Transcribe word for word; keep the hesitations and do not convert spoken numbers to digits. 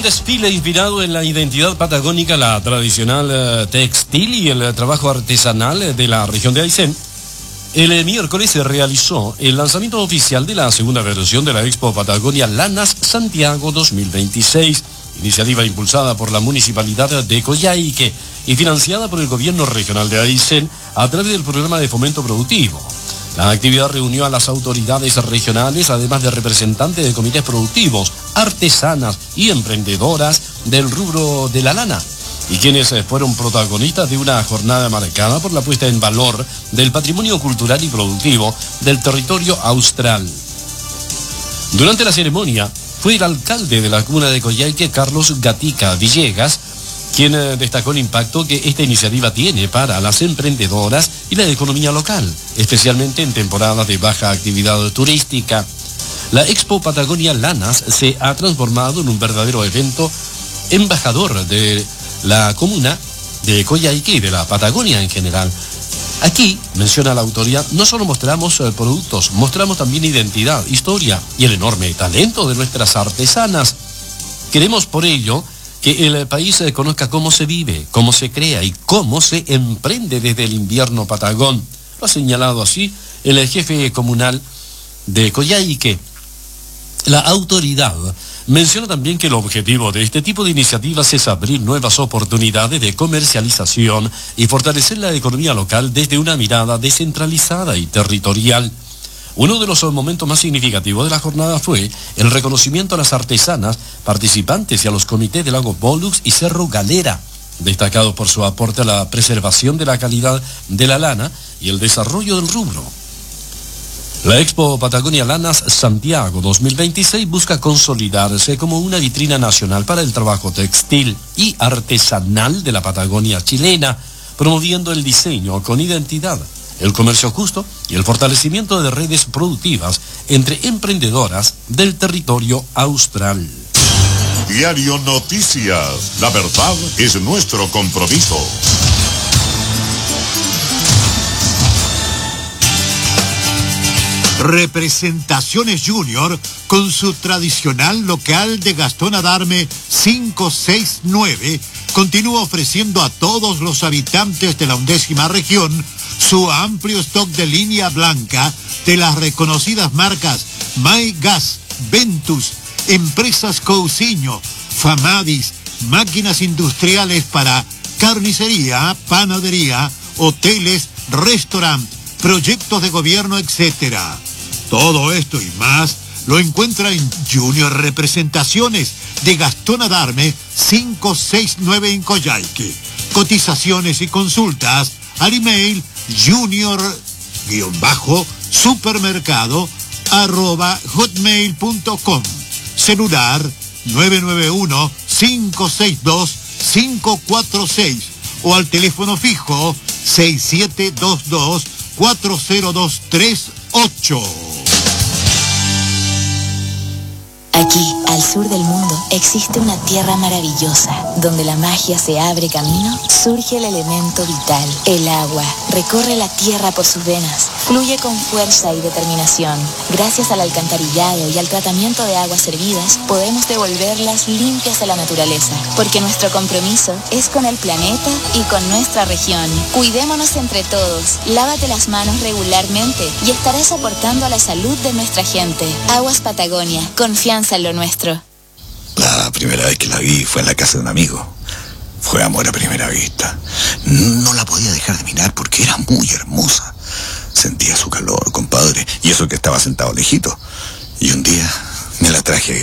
desfile inspirado en la identidad patagónica, la tradicional eh, textil y el eh, trabajo artesanal eh, de la región de Aysén, el eh, miércoles se realizó el lanzamiento oficial de la segunda versión de la Expo Patagonia Lanas Santiago dos mil veintiséis, iniciativa impulsada por la Municipalidad de Coyhaique y financiada por el Gobierno Regional de Aysén a través del Programa de Fomento Productivo. La actividad reunió a las autoridades regionales, además de representantes de comités productivos, artesanas y emprendedoras del rubro de la lana, y quienes fueron protagonistas de una jornada marcada por la puesta en valor del patrimonio cultural y productivo del territorio austral. Durante la ceremonia, fue el alcalde de la comuna de Coyhaique, Carlos Gatica Villegas, quien destacó el impacto que esta iniciativa tiene para las emprendedoras y la economía local, especialmente en temporadas de baja actividad turística. La Expo Patagonia Lanas se ha transformado en un verdadero evento embajador de la comuna de Coyhaique y de la Patagonia en general. Aquí, menciona la autoridad, no solo mostramos eh, productos, mostramos también identidad, historia y el enorme talento de nuestras artesanas. Queremos por ello que el país eh, conozca cómo se vive, cómo se crea y cómo se emprende desde el invierno patagón. Lo ha señalado así el jefe comunal de Coyhaique. La autoridad menciona también que el objetivo de este tipo de iniciativas es abrir nuevas oportunidades de comercialización y fortalecer la economía local desde una mirada descentralizada y territorial. Uno de los momentos más significativos de la jornada fue el reconocimiento a las artesanas participantes y a los comités de Lago Pollux y Cerro Galera, destacados por su aporte a la preservación de la calidad de la lana y el desarrollo del rubro. La Expo Patagonia Lanas Santiago dos mil veintiséis busca consolidarse como una vitrina nacional para el trabajo textil y artesanal de la Patagonia chilena, promoviendo el diseño con identidad, el comercio justo y el fortalecimiento de redes productivas entre emprendedoras del territorio austral. Diario Noticias, la verdad es nuestro compromiso. Representaciones Junior, con su tradicional local de Gastón Adarme quinientos sesenta y nueve, continúa ofreciendo a todos los habitantes de la undécima región su amplio stock de línea blanca de las reconocidas marcas MyGas, Ventus, Empresas Cousiño, Famadis, máquinas industriales para carnicería, panadería, hoteles, restaurantes, proyectos de gobierno, etcétera. Todo esto y más lo encuentra en Junior Representaciones de Gastón Adarme quinientos sesenta y nueve en Coyhaique. Cotizaciones y consultas al email junior-supermercado arroba hotmail punto com. Celular nueve nueve uno, cinco seis dos, cinco cuatro seis o al teléfono fijo seis siete dos dos, cuatro cero dos tres ocho. Aquí, al sur del mundo, existe una tierra maravillosa, donde la magia se abre camino, surge el elemento vital, el agua. Recorre la tierra por sus venas, fluye con fuerza y determinación. Gracias al alcantarillado y al tratamiento de aguas servidas, podemos devolverlas limpias a la naturaleza, porque nuestro compromiso es con el planeta y con nuestra región. Cuidémonos entre todos, lávate las manos regularmente y estarás aportando a la salud de nuestra gente. Aguas Patagonia, confianza en lo nuestro. La primera vez que la vi fue en la casa de un amigo. Fue amor a primera vista. No la podía dejar de mirar porque era muy hermosa. Sentía su calor, compadre, y eso que estaba sentado lejito. Y un día me la traje